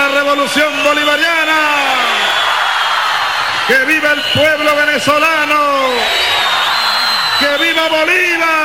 la revolución bolivariana. ¡Que viva el pueblo venezolano! ¡Que viva Bolívar!